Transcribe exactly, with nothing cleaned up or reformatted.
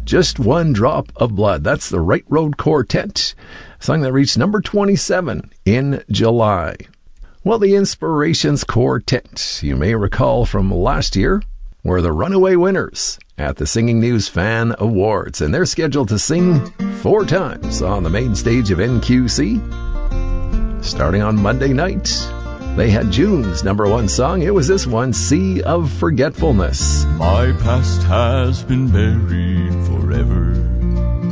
Just One Drop of Blood. That's the Right Road Quartet, a song that reached number twenty-seven in July. Well, the Inspirations Quartet, you may recall from last year, were the runaway winners at the Singing News Fan Awards, and they're scheduled to sing four times on the main stage of N Q C. Starting on Monday night, they had June's number one song. It was this one, Sea of Forgetfulness. My past has been buried forever